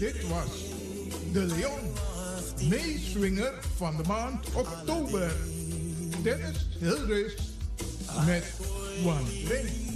dit was De Leon, meeswinger van de maand oktober. Dennis Hildrich met One Ring.